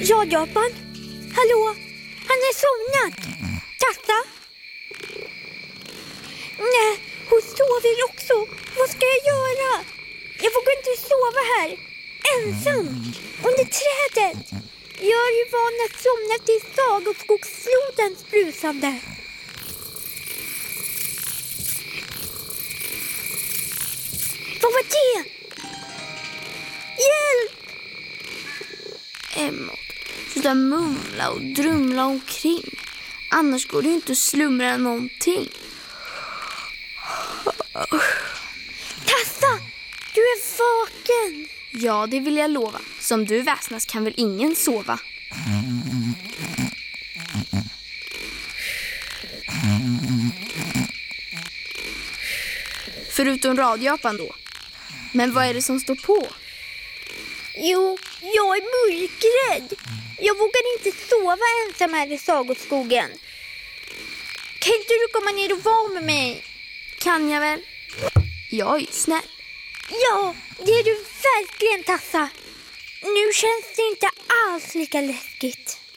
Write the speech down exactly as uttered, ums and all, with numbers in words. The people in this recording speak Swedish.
Radioapan? Hallå? Han är somnat. Tassa? Nej, hon sover också. Vad ska jag göra? Jag vågar inte sova här. Ensam. Under trädet. Jag är ju van att somna till Sagoskogsflodens brusande. Vad var det? Hjälp! Emma, sluta mumla och drumla omkring. Annars går det ju inte att slumra någonting. Tassa, du är vaken. Ja, det vill jag lova. Som du väsnas kan väl ingen sova? Förutom radioapan då. Men vad är det som står på? Jo, jag är mörkrädd. Jag vågar inte sova ensam här i Sagoskogen. Kan inte du komma ner och vara med mig? Kan jag väl? Jag är ju snäll. Ja, det är du verkligen, Tassa. Nu känns det inte alls lika läskigt.